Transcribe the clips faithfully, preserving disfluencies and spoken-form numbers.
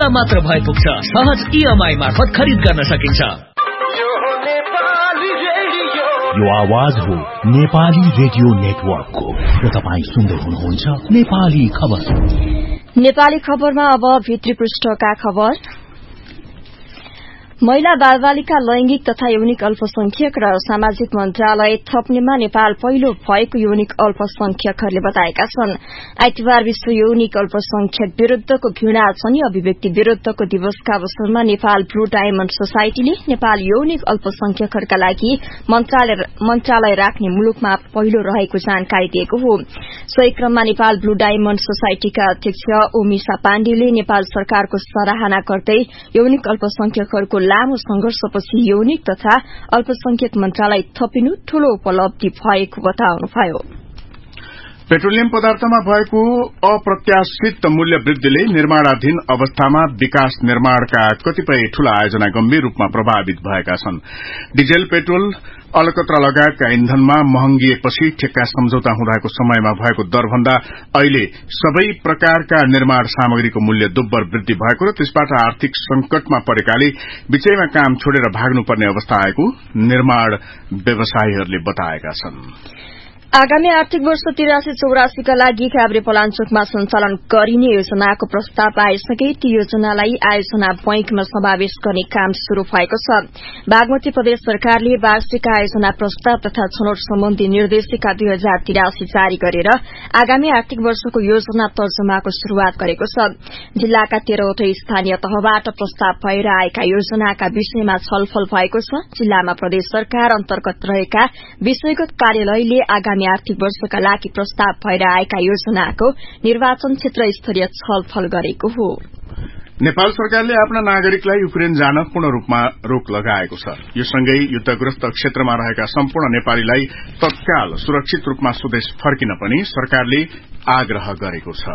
मात्र भए पुग्छ। सहज इएमआई मार्फत खरिद गर्न सकिन्छ। यो आवाज हो नेपाली रेडियो नेटवर्कको र तपाईँ सुन्दै हुनुहुन्छ नेपाली खबर। नेपाली खबरमा अब भित्री पृष्ठका खबर। महिला बालबालिका लैंगिक तथा यौनिक अल्पसंख्यक र सामाजिक मन्त्रालय थप्नेमा नेपाल पहिलो भएको यौनिक अल्पसंख्यकहरूले बताएका छन्। आइतबार विश्व यौनिक अल्पसंख्यक विरूद्धको घृणा छन् अभिव्यक्ति विरूद्धको दिवसका अवसरमा नेपाल ब्लू डायमण्ड सोसाइटीले नेपाल यौनिक अल्पसंख्यकहरूका लागि मन्त्रालय राख्ने मुलुकमा पहिलो रहेको जानकारी दिएको हो। सोही क्रममा नेपाल ब्लू डायमण्ड सोसाइटीका अध्यक्ष ओमिसा पाण्डेले नेपाल सरकारको सराहना गर्दै यौनिक अल्पसंख्यकहरूको लामो संघर्षपछि यौनिक तथा अल्पसंख्यक मन्त्रालय थपिनु ठूलो उपलब्धि भएको बताउनुभयो। पेट्रोलियम पदार्थमा भएको अप्रत्याशित मूल्य वृद्धिले निर्माणाधीन अवस्थामा विकास निर्माणका कतिपय ठूला आयोजना गम्भीर रूपमा प्रभावित भएका छन्। डिजेल, पेट्रोल, अलकत्रा लगायतका इन्धनमा महँगिएपछि ठेक्का सम्झौता हुँदाको समयमा भएको दरभन्दा अहिले सबै प्रकारका निर्माण सामग्रीको मूल्य दुब्बर वृद्धि भएको र त्यसबाट आर्थिक संकटमा परेकाले बीचैमा काम छोडेर भाग्नुपर्ने अवस्था आएको निर्माण व्यवसायीहरूले बताएका छन्। आगामी आर्थिक वर्ष तिरासी चौरासीका लागि काभ्रे पलाञ्चोकमा सञ्चालन गरिने योजनाको प्रस्ताव आएसँगै ती योजनालाई आयोजना बैंकमा समावेश गर्ने काम शुरू भएको छ। बागमती प्रदेश सरकारले वार्षिक आयोजना प्रस्ताव तथा छनौट सम्बन्धी निर्देशिका दुई हजार तिरासी जारी गरेर आगामी आर्थिक वर्षको योजना तर्जुमाको शुरूआत गरेको छ। जिल्लाका तेह्रवटै स्थानीय तहबाट प्रस्ताव भएर आएका योजनाका विषयमा छलफल भएको छ। जिल्लामा प्रदेश सरकार अन्तर्गत रहेका विषयगत कार्यालयले आगामी आर्थिक वर्षका लागि प्रस्ताव भएर आएका योजनाको निर्वाचन क्षेत्र स्तरीय छलफल गरेको हो। नेपाल सरकारले आफ्ना नागरिकलाई युक्रेन जान पूर्ण रूपमा रोक लगाएको छ। यो सँगै युद्धग्रस्त क्षेत्रमा रहेका सम्पूर्ण नेपालीलाई तत्काल सुरक्षित रूपमा स्वदेश फर्किन पनि सरकारले आग्रह गरेको छ।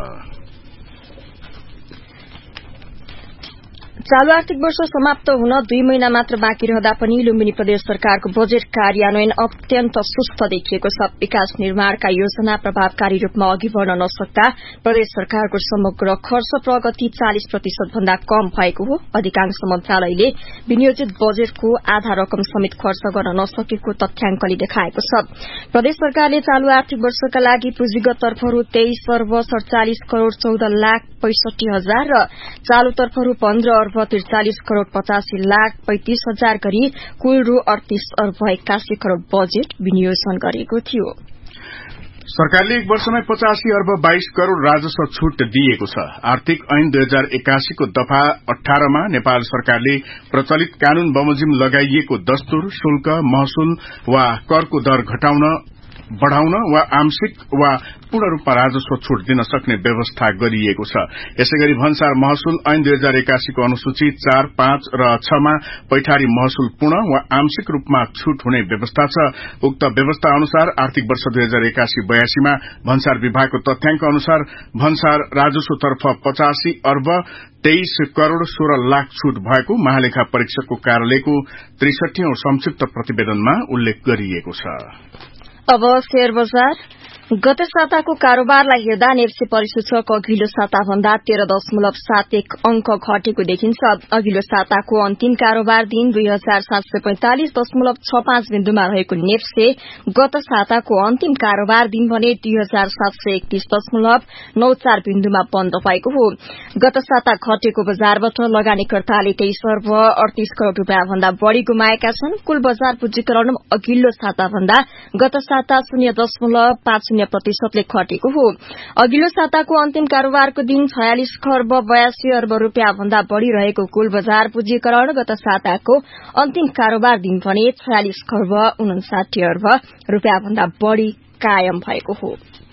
चालू आर्थिक वर्ष समाप्त हुन दुई महिना मात्र बाँकी रहँदा पनि लुम्बिनी प्रदेश सरकारको बजेट कार्यान्वयन अत्यन्त सुस्त देखिएको छ। विकास निर्माणका योजना प्रभावकारी रूपमा अघि बढ़न नसक्दा प्रदेश सरकारको समग्र खर्च प्रगति चालिस प्रतिशत भन्दा कम भएको हो। अधिकांश मन्त्रालयले विनियोजित बजेटको आधा रकम समेत खर्च गर्न नसकेको तथ्याङ्कले देखाएको छ। प्रदेश सरकारले चालू आर्थिक वर्षका लागि पुँजीगत तर्फहरू तेइस अर्ब सड़चालिस करोड़ चौध लाख पैंसठी हजार र चालू तर्फहरू पन्ध्र अर्ब त्रिचालिस करोड़ पचासी लाख पैंतिस हजार गरी कुल रु अड़तीस अर्ब एक्कासी करोड़ बजेट विनियोजन गरेको थियो। सरकारले एक वर्षमै पचासी अर्ब बाइस करोड़ राजस्व छूट दिएको छ। आर्थिक ऐन दुई हजार एकासी को दफा अठारमा नेपाल सरकारले प्रचलित कानून बमोजिम लगाइएको दस्तुर, शुल्क, महसुल वा करको दर घटाउन, बढ़ाउन वा आंशिक वा पूर्ण रूपमा राजस्व छूट दिन सक्ने व्यवस्था गरिएको छ। यसैगरी भन्सार महसुल ऐन दुई हजार एकासी को अनुसूची चार, पाँच र छमा पैठारी महसुल पूर्ण वा आंशिक रूपमा छूट हुने व्यवस्था छ। उक्त व्यवस्था अनुसार आर्थिक वर्ष दुई हजार एकासी बयासीमा भन्सार विभागको तथ्याङ्क अनुसार भन्सार राजस्वतर्फ पचासी अर्ब तेइस करोड़ सोह्र लाख छूट भएको महालेखा परीक्षकको कार्यालयको त्रिसठीऔं संक्षिप्त प्रतिवेदनमा उल्लेख गरिएको छ। अब शेयर बजार। गत साताको कारोबारलाई हेर्दा नेप्से परिसूचक अघिल्लो साता भन्दा तेह्र दशमलव सात एक अंक घटेको देखिन्छ। अघिल्लो साताको अन्तिम कारोबार दिन दुई हजार सात सय पैंतालिस दशमलव छ पाँच बिन्दुमा रहेको नेप्से गत साताको अन्तिम कारोबार दिन भने दुई हजार सात सय एकतीस दशमलव नौ चार बिन्दुमा बन्द भएको हो। गत साता घटेको बजारबाट लगानीकर्ताले तेइस अर्ब अड़तीस करोड़ रूपियाँ भन्दा बढ़ी गुमाएका छन्। कुल बजार पुँजीकरण अघिल्लो साता भन्दा गत साता शून्य दशमलव पाँच प्रतिशतले घटेको हो। अघिल्लो साताको अन्तिम कारोबारको दिन छयालिस खर्ब बयासी अर्ब रूपियाँ भन्दा बढ़ी रहेको कुल बजार पुँजीकरण गत साताको अन्तिम कारोबार दिन भने छयालिस खर्ब उनासाठी अर्ब रूपियाँ भन्दा बढ़ी कायम भएको हो।